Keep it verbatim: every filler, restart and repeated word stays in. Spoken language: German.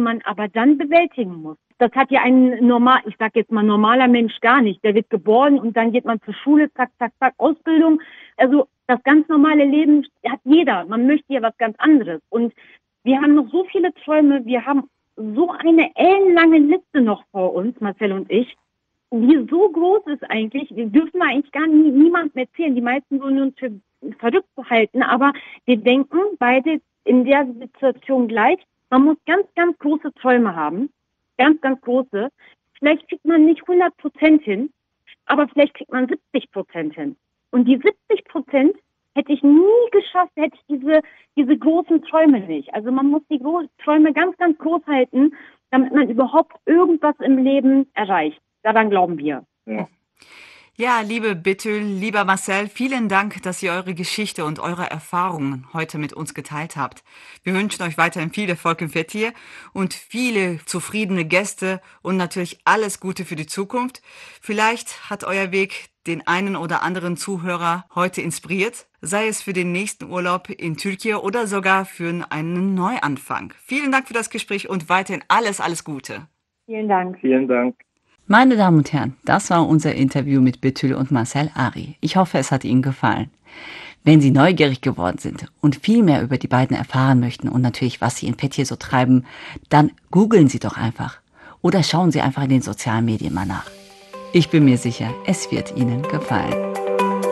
man aber dann bewältigen muss. Das hat ja ein normal, ich sag jetzt mal normaler Mensch gar nicht. Der wird geboren und dann geht man zur Schule, zack, zack, zack, Ausbildung. Also das ganz normale Leben hat jeder. Man möchte ja was ganz anderes. Und wir haben noch so viele Träume. Wir haben so eine ellenlange Liste noch vor uns, Marcel und ich, die so groß ist eigentlich. Wir dürfen eigentlich gar nie, niemandem erzählen. Die meisten wollen uns für verrückt halten, aber wir denken beide in der Situation gleich. Man muss ganz, ganz große Träume haben. Ganz, ganz große. Vielleicht kriegt man nicht hundert Prozent hin, aber vielleicht kriegt man siebzig Prozent hin. Und die siebzig Prozent hätte ich nie geschafft, hätte ich diese, diese großen Träume nicht. Also man muss die Gro- Träume ganz, ganz groß halten, damit man überhaupt irgendwas im Leben erreicht. Daran glauben wir. Ja. Ja, liebe Betül, lieber Marcel, vielen Dank, dass ihr eure Geschichte und eure Erfahrungen heute mit uns geteilt habt. Wir wünschen euch weiterhin viel Erfolg im Fethiye und viele zufriedene Gäste und natürlich alles Gute für die Zukunft. Vielleicht hat euer Weg den einen oder anderen Zuhörer heute inspiriert, sei es für den nächsten Urlaub in Türkei oder sogar für einen Neuanfang. Vielen Dank für das Gespräch und weiterhin alles, alles Gute. Vielen Dank. Vielen Dank. Meine Damen und Herren, das war unser Interview mit Betül und Marcel Ari. Ich hoffe, es hat Ihnen gefallen. Wenn Sie neugierig geworden sind und viel mehr über die beiden erfahren möchten und natürlich, was sie in Fethiye so treiben, dann googeln Sie doch einfach oder schauen Sie einfach in den sozialen Medien mal nach. Ich bin mir sicher, es wird Ihnen gefallen.